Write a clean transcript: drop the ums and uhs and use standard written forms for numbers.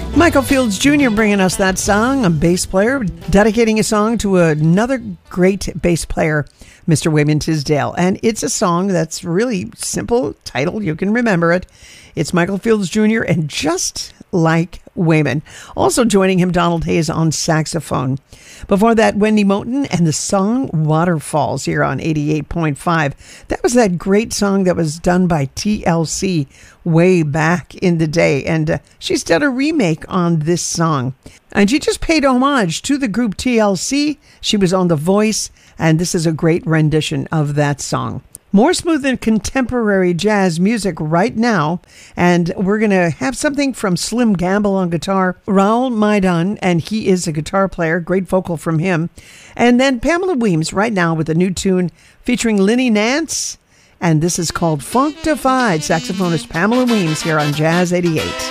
Michael Fields Jr. bringing us that song, a bass player, dedicating a song to another great bass player, Mr. Wayman Tisdale. And it's a song that's really simple title. You can remember it. It's Michael Fields Jr. and Just Like Wayman. Also joining him, Donald Hayes on saxophone. Before that, Wendy Moten and the song Waterfalls here on 88.5. That was that great song that was done by TLC way back in the day. And she's done a remake on this song. And she just paid homage to the group TLC. She was on The Voice, and this is a great rendition of that song. More smooth and contemporary jazz music right now, and we're going to have something from Slim Gamble on guitar, Raul Maidan, and he is a guitar player, great vocal from him, and then Pamela Weems right now with a new tune featuring Lenny Nance, and this is called Funkdafied. Saxophonist Pamela Weems here on Jazz 88.